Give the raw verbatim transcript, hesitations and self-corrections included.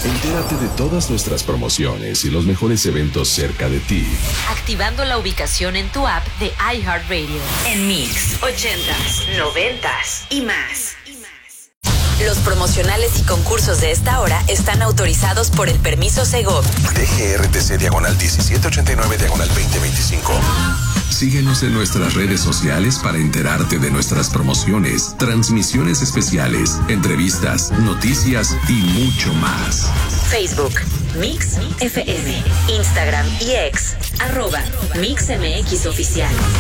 Entérate de todas nuestras promociones y los mejores eventos cerca de ti. Activando la ubicación en tu app de iHeartRadio. En Mix, ochentas, noventas y más. Los promocionales y concursos de esta hora están autorizados por el permiso Segov. D G R T C diagonal diecisiete ochenta y nueve diagonal veinte veinticinco. Síguenos en nuestras redes sociales para enterarte de nuestras promociones, transmisiones especiales, entrevistas, noticias y mucho más. Facebook, Mix F M. Instagram y X, arroba Mix M X Oficial.